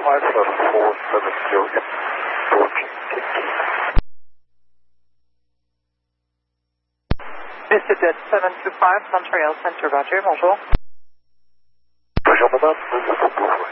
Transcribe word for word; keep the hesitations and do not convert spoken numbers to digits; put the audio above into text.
five plus four seven zero approaching Kinky. VistaJet seven two five, Montreal Center, Roger, bonjour. Bonjour madame,